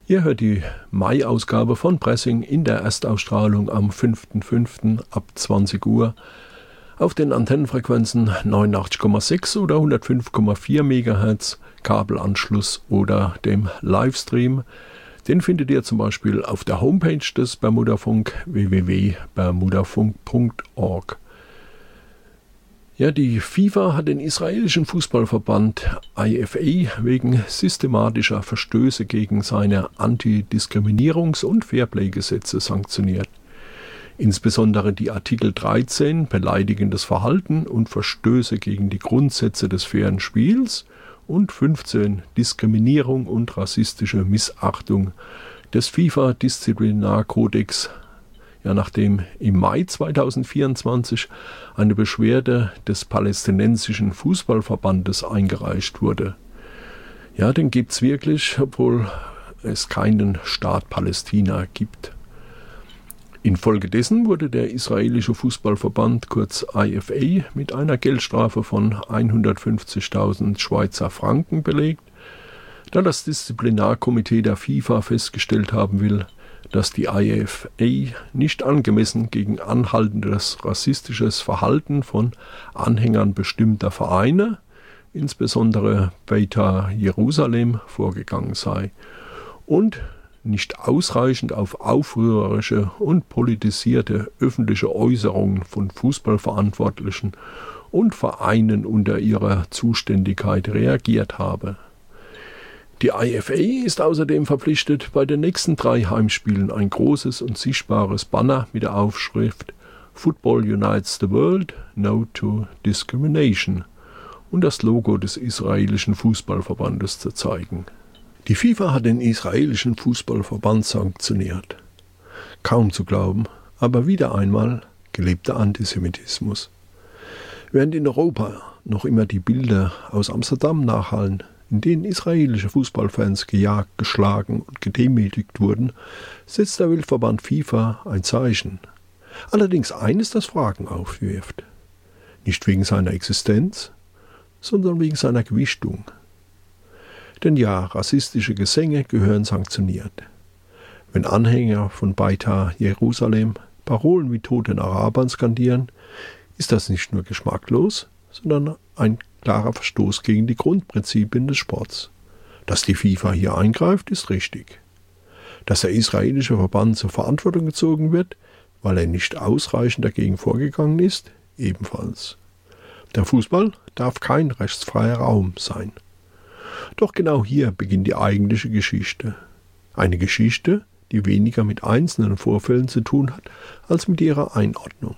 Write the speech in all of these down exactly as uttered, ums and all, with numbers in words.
Ihr hört die Mai-Ausgabe von Pressing in der Erstausstrahlung am fünften fünften ab zwanzig Uhr auf den Antennenfrequenzen neunundachtzig Komma sechs oder hundertfünf Komma vier Megahertz, Kabelanschluss oder dem Livestream. Den findet ihr zum Beispiel auf der Homepage des Bermudafunk w w w punkt bermudafunk punkt org. Ja, die FIFA hat den israelischen Fußballverband I F A wegen systematischer Verstöße gegen seine Antidiskriminierungs- und Fairplay-Gesetze sanktioniert. Insbesondere die Artikel dreizehn, beleidigendes Verhalten und Verstöße gegen die Grundsätze des fairen Spiels, und fünfzehn, Diskriminierung und rassistische Missachtung des FIFA-Disziplinarkodex. Ja, nachdem im Mai zweitausendvierundzwanzig eine Beschwerde des palästinensischen Fußballverbandes eingereicht wurde. Ja, den gibt es wirklich, obwohl es keinen Staat Palästina gibt. Infolgedessen wurde der israelische Fußballverband, kurz I F A, mit einer Geldstrafe von hundertfünfzigtausend Schweizer Franken belegt, da das Disziplinarkomitee der FIFA festgestellt haben will, dass die I F A nicht angemessen gegen anhaltendes rassistisches Verhalten von Anhängern bestimmter Vereine, insbesondere Beitar Jerusalem, vorgegangen sei und nicht ausreichend auf aufrührerische und politisierte öffentliche Äußerungen von Fußballverantwortlichen und Vereinen unter ihrer Zuständigkeit reagiert habe. Die I F A ist außerdem verpflichtet, bei den nächsten drei Heimspielen ein großes und sichtbares Banner mit der Aufschrift Football Unites the World, No to Discrimination und das Logo des israelischen Fußballverbandes zu zeigen. Die FIFA hat den israelischen Fußballverband sanktioniert. Kaum zu glauben, aber wieder einmal gelebter Antisemitismus. Während in Europa noch immer die Bilder aus Amsterdam nachhallen, in denen israelische Fußballfans gejagt, geschlagen und gedemütigt wurden, setzt der Weltverband FIFA ein Zeichen. Allerdings eines, das Fragen aufwirft. Nicht wegen seiner Existenz, sondern wegen seiner Gewichtung. Denn ja, rassistische Gesänge gehören sanktioniert. Wenn Anhänger von Beitar Jerusalem Parolen wie Tod den Arabern skandieren, ist das nicht nur geschmacklos, sondern ein klarer Verstoß gegen die Grundprinzipien des Sports. Dass die FIFA hier eingreift, ist richtig. Dass der israelische Verband zur Verantwortung gezogen wird, weil er nicht ausreichend dagegen vorgegangen ist, ebenfalls. Der Fußball darf kein rechtsfreier Raum sein. Doch genau hier beginnt die eigentliche Geschichte. Eine Geschichte, die weniger mit einzelnen Vorfällen zu tun hat, als mit ihrer Einordnung.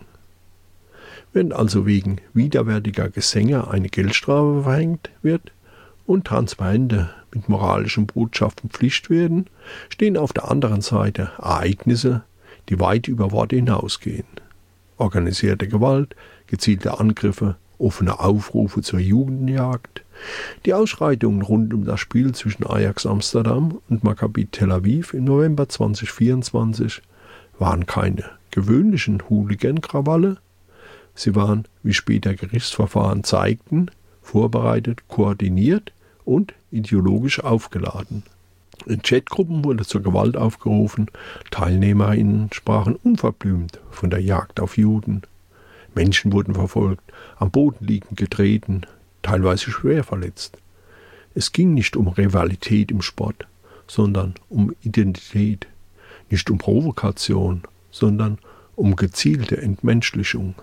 Wenn also wegen widerwärtiger Gesänge eine Geldstrafe verhängt wird und Transparente mit moralischen Botschaften Pflicht werden, stehen auf der anderen Seite Ereignisse, die weit über Worte hinausgehen. Organisierte Gewalt, gezielte Angriffe, offene Aufrufe zur Jugendjagd, die Ausschreitungen rund um das Spiel zwischen Ajax Amsterdam und Maccabi Tel Aviv im November zweitausendvierundzwanzig waren keine gewöhnlichen Hooligan-Krawalle. Sie waren, wie später Gerichtsverfahren zeigten, vorbereitet, koordiniert und ideologisch aufgeladen. In Chatgruppen wurde zur Gewalt aufgerufen, TeilnehmerInnen sprachen unverblümt von der Jagd auf Juden. Menschen wurden verfolgt, am Boden liegend getreten, teilweise schwer verletzt. Es ging nicht um Rivalität im Sport, sondern um Identität, nicht um Provokation, sondern um gezielte Entmenschlichung.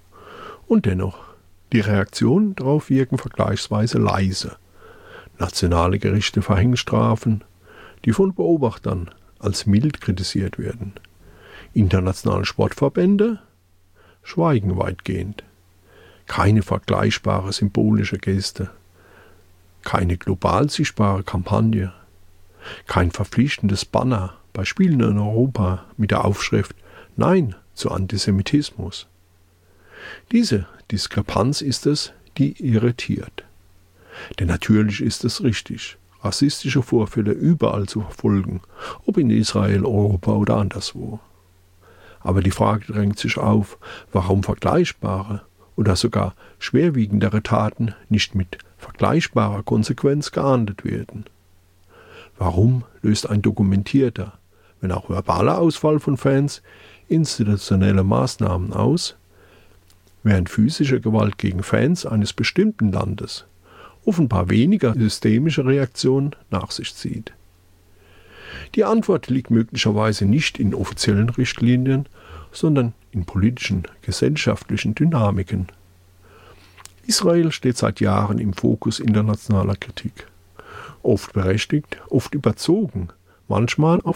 Und dennoch, die Reaktionen darauf wirken vergleichsweise leise. Nationale Gerichte verhängen Strafen, die von Beobachtern als mild kritisiert werden. Internationale Sportverbände schweigen weitgehend. Keine vergleichbare symbolische Geste, keine global sichtbare Kampagne, kein verpflichtendes Banner bei Spielen in Europa mit der Aufschrift Nein zu Antisemitismus. Diese Diskrepanz ist es, die irritiert. Denn natürlich ist es richtig, rassistische Vorfälle überall zu verfolgen, ob in Israel, Europa oder anderswo. Aber die Frage drängt sich auf, warum vergleichbare oder sogar schwerwiegendere Taten nicht mit vergleichbarer Konsequenz geahndet werden. Warum löst ein dokumentierter, wenn auch verbaler Ausfall von Fans institutionelle Maßnahmen aus, während physische Gewalt gegen Fans eines bestimmten Landes offenbar weniger systemische Reaktionen nach sich zieht? Die Antwort liegt möglicherweise nicht in offiziellen Richtlinien, sondern in politischen, gesellschaftlichen Dynamiken. Israel steht seit Jahren im Fokus internationaler Kritik. Oft berechtigt, oft überzogen, manchmal auf